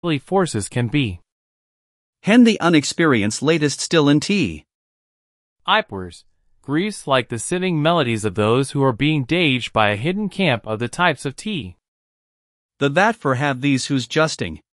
forces can be. Hen the unexperienced latest still in tea. Ipers, griefs like the sitting melodies of those who are being daged by a hidden camp of the types of tea. The that for have these who's justing.